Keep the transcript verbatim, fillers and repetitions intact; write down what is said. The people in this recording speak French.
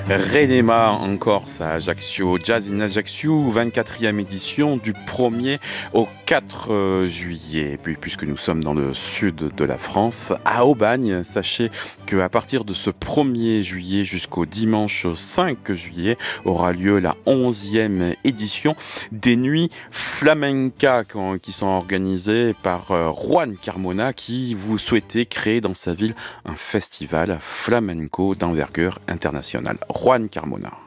Renema en Corse à Ajaccio, Jazz in Ajaccio, vingt-quatrième édition du premier au quatre juillet. Et puis, puisque nous sommes dans le sud de la France, à Aubagne, sachez qu'à partir de ce premier juillet jusqu'au dimanche cinq juillet aura lieu la onzième édition des Nuits Flamenca qui sont organisées par Juan Carmona qui vous souhaitait créer dans sa ville un festival flamenco d'envergure internationale. Juan Carmona.